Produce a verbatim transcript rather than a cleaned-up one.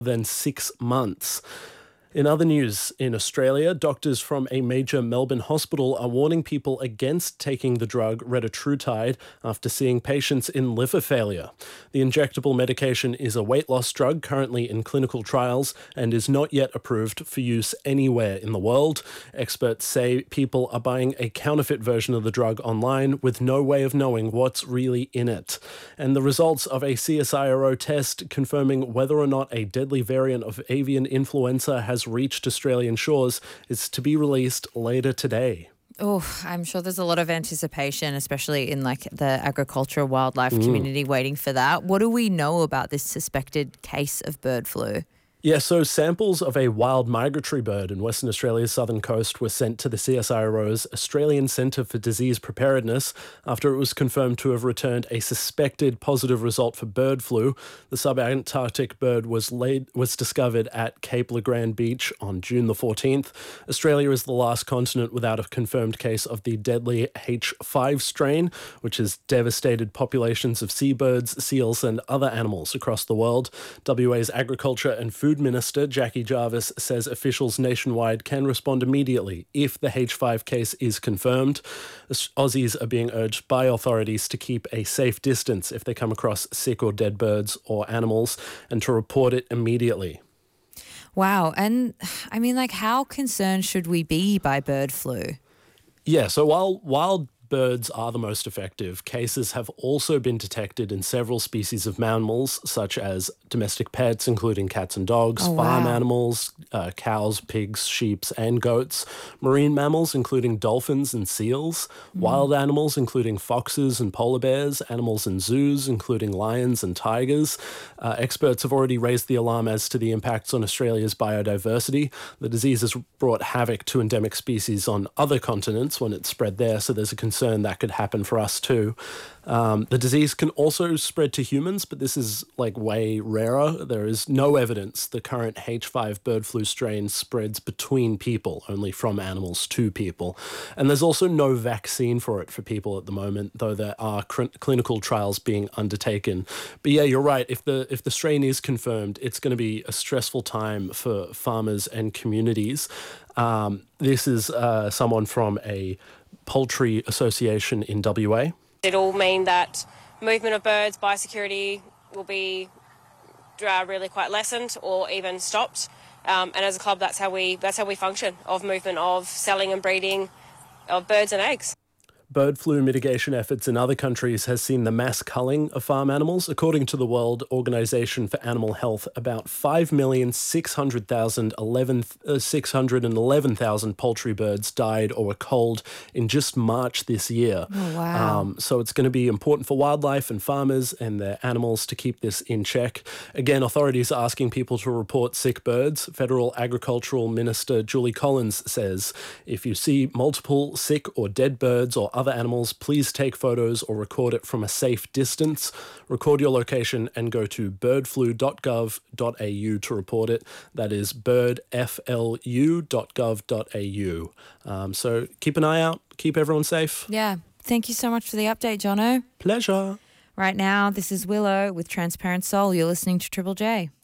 than six months. In other news, in Australia, doctors from a major Melbourne hospital are warning people against taking the drug retatrutide after seeing patients in liver failure. The injectable medication is a weight loss drug currently in clinical trials and is not yet approved for use anywhere in the world. Experts say people are buying a counterfeit version of the drug online with no way of knowing what's really in it. And the results of a C S I R O test confirming whether or not a deadly variant of avian influenza has reached Australian shores is to be released later today. Oh, I'm sure there's a lot of anticipation, especially in like the agricultural wildlife Mm. community waiting for that. What do we know about this suspected case of bird flu? Yeah, so samples of a wild migratory bird in Western Australia's southern coast were sent to the C S I R O's Australian Centre for Disease Preparedness after it was confirmed to have returned a suspected positive result for bird flu. The subantarctic bird was laid, was discovered at Cape Le Grand Beach on June the fourteenth. Australia is the last continent without a confirmed case of the deadly H five strain, which has devastated populations of seabirds, seals and other animals across the world. W A's Agriculture and Food Minister Jackie Jarvis says officials nationwide can respond immediately if the H five case is confirmed. Aussies are being urged by authorities to keep a safe distance if they come across sick or dead birds or animals and to report it immediately. Wow. And I mean, like, how concerned should we be by bird flu? Yeah, so while wild birds are the most effective, cases have also been detected in several species of mammals, such as domestic pets, including cats and dogs, Oh, farm wow. animals, uh, cows, pigs, sheep, and goats, marine mammals, including dolphins and seals, Mm. wild animals, including foxes and polar bears, animals in zoos, including lions and tigers. Uh, experts have already raised the alarm as to the impacts on Australia's biodiversity. The disease has brought havoc to endemic species on other continents when it's spread there, so there's a concern that could happen for us too. Um, the disease can also spread to humans, but this is like way rarer. There is no evidence the current H five bird flu strain spreads between people, only from animals to people. And there's also no vaccine for it for people at the moment, though there are cr- clinical trials being undertaken. But yeah, you're right. If the if the strain is confirmed, it's going to be a stressful time for farmers and communities. Um, this is uh, someone from a poultry association in W A. It'll mean that movement of birds, biosecurity will be uh, really quite lessened or even stopped. Um, and as a club, that's how we that's how we function, of movement of selling and breeding of birds and eggs. Bird flu mitigation efforts in other countries has seen the mass culling of farm animals. According to the World Organization for Animal Health, about five million six hundred thousand poultry birds died or were culled in just March this year. Oh, wow. Um, so it's going to be important for wildlife and farmers and their animals to keep this in check. Again, authorities are asking people to report sick birds. Federal Agricultural Minister Julie Collins says, if you see multiple sick or dead birds or other animals, please take photos or record it from a safe distance. Record your location and go to bird flu dot gov dot a u to report it. That is bird flu dot gov dot a u. Um, so keep an eye out. Keep everyone safe. Yeah. Thank you so much for the update, Jono. Pleasure. Right now, this is Willow with Transparent Soul. You're listening to Triple J.